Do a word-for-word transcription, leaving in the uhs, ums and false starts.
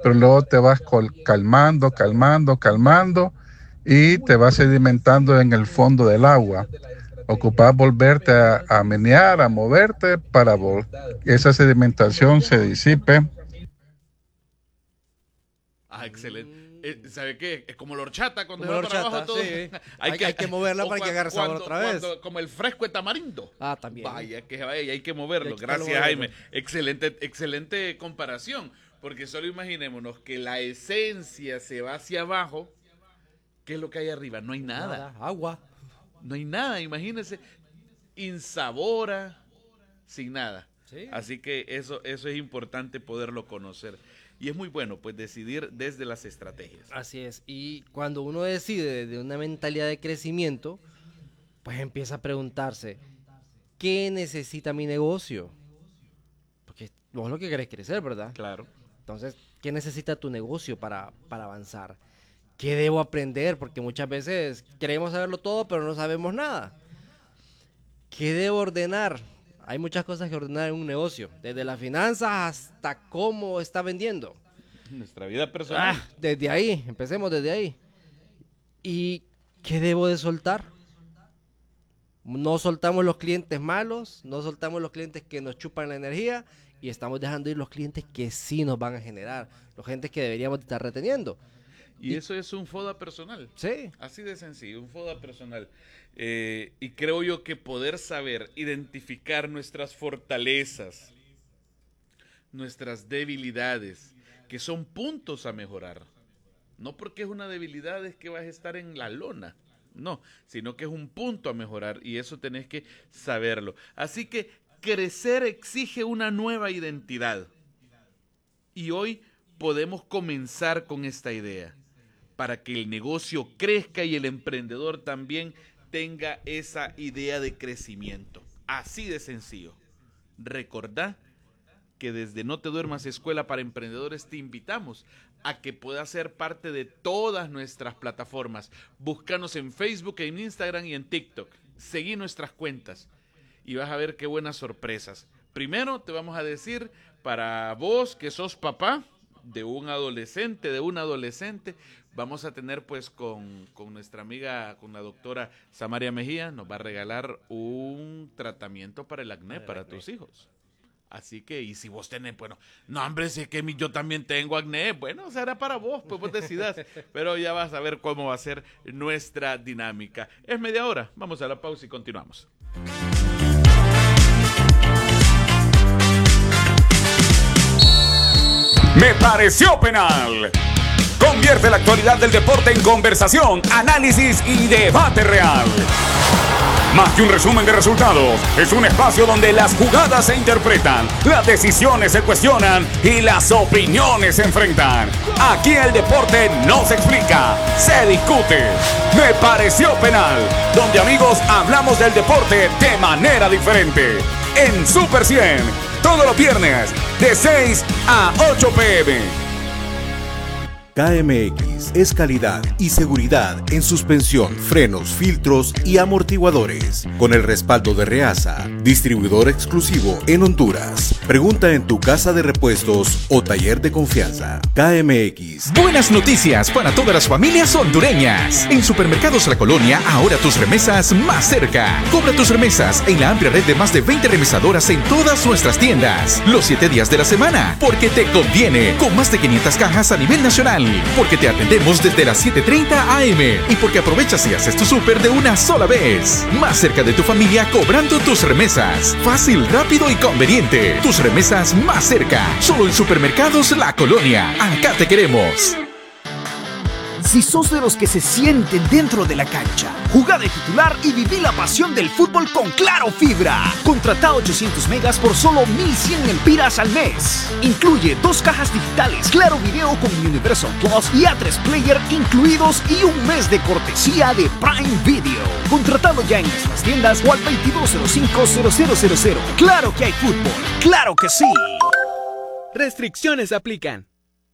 pero luego te vas col- calmando, calmando, calmando y te vas sedimentando en el fondo del agua. Ocupar volverte a, a menear, a moverte para vol- que esa sedimentación se disipe. Ah, excelente. Eh, ¿Sabe qué? Es como la horchata cuando Como va la para horchata, abajo todo. sí. hay, que, hay que moverla para cua- que agarre sabor cuando- otra vez. cuando- como el fresco de tamarindo. Ah, también. Vaya, que vaya, hay que moverlo. Hay que Gracias, moverlo. Jaime. Excelente, excelente comparación. Porque solo imaginémonos que la esencia se va hacia abajo. ¿Qué es lo que hay arriba? No hay nada. Nada, agua. No hay nada, imagínense. Insabora, sin nada. Sí. Así que eso, eso es importante poderlo conocer. Y es muy bueno, pues, decidir desde las estrategias. Así es. Y cuando uno decide de una mentalidad de crecimiento, pues empieza a preguntarse, ¿qué necesita mi negocio? Porque vos lo que querés crecer, ¿verdad? Claro. Entonces, ¿qué necesita tu negocio para, para avanzar? ¿Qué debo aprender? Porque muchas veces queremos saberlo todo, pero no sabemos nada. ¿Qué debo ordenar? Hay muchas cosas que ordenar en un negocio, desde las finanzas hasta cómo está vendiendo. Nuestra vida personal. Ah, desde ahí, empecemos desde ahí. ¿Y qué debo de soltar? No soltamos los clientes malos, no soltamos los clientes que nos chupan la energía y estamos dejando ir los clientes que sí nos van a generar, los clientes que deberíamos de estar reteniendo. Y eso es un FODA personal. Sí. Así de sencillo, un FODA personal. Eh, y creo yo que poder saber identificar nuestras fortalezas, nuestras debilidades, que son puntos a mejorar. No porque es una debilidad es que vas a estar en la lona. No, sino que es un punto a mejorar y eso tenés que saberlo. Así que crecer exige una nueva identidad. Y hoy podemos comenzar con esta idea para que el negocio crezca y el emprendedor también tenga esa idea de crecimiento. Así de sencillo. Recordá que desde No Te Duermas Escuela para Emprendedores te invitamos a que puedas ser parte de todas nuestras plataformas. Búscanos en Facebook, en Instagram y en TikTok. Seguí nuestras cuentas y vas a ver qué buenas sorpresas. Primero te vamos a decir, para vos que sos papá de un adolescente, de un adolescente, vamos a tener pues con, con nuestra amiga, con la doctora Samaria Mejía, nos va a regalar un tratamiento para el acné para tus hijos. Así que, y si vos tenés, bueno, no hombre, si es que mi, yo también tengo acné, bueno, será para vos, pues vos decidas, pero ya vas a ver cómo va a ser nuestra dinámica. Es media hora, vamos a la pausa y continuamos. Me pareció penal. Convierte la actualidad del deporte en conversación, análisis y debate real. Más que un resumen de resultados, es un espacio donde las jugadas se interpretan, las decisiones se cuestionan y las opiniones se enfrentan. Aquí el deporte no se explica, se discute. Me pareció penal, donde amigos hablamos del deporte de manera diferente. En Super cien, todos los viernes, de seis a ocho pe eme. K M X es calidad y seguridad en suspensión, frenos, filtros y amortiguadores. Con el respaldo de Reasa, distribuidor exclusivo en Honduras. Pregunta en tu casa de repuestos o taller de confianza. K M X. Buenas noticias para todas las familias hondureñas. En Supermercados La Colonia, ahora tus remesas más cerca. Cobra tus remesas en la amplia red de más de veinte remesadoras en todas nuestras tiendas. Los siete días de la semana, porque te conviene. Con más de quinientas cajas a nivel nacional. Porque te atendemos desde las siete treinta a eme y porque aprovechas y haces tu súper de una sola vez. Más cerca de tu familia cobrando tus remesas. Fácil, rápido y conveniente. Tus remesas más cerca. Solo en Supermercados La Colonia. Acá te queremos. Si sos de los que se sienten dentro de la cancha, jugá de titular y viví la pasión del fútbol con Claro Fibra. Contratá ochocientos megas por solo mil cien empiras al mes. Incluye dos cajas digitales, Claro Video con Universal Plus y A tres Player incluidos y un mes de cortesía de Prime Video. Contratalo ya en nuestras tiendas o al veintidós cero cinco cero cero cero cero. Claro que hay fútbol, claro que sí. Restricciones aplican.